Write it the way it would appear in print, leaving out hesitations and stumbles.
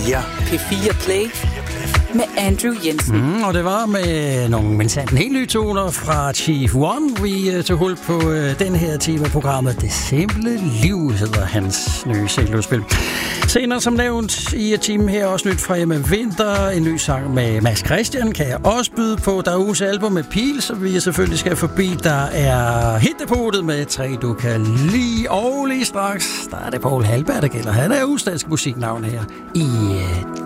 Ja. P4 Play med Andrew Jensen. Og det var med nogle helt nye toner fra Chief One. Vi tog hul på den her time af programmet. Det simple liv hedder hans nye single-udspil. Senere som nævnt i timen her også nyt fra Emma Winter. En ny sang med Mads Christian kan jeg også byde på. Der er uges album med Pil, som vi selvfølgelig skal forbi. Der er hitdepotet med 3 du kan lide. Og lige straks, der er det Paul Halberg, der gælder. Han er uges dansk musiknavn her i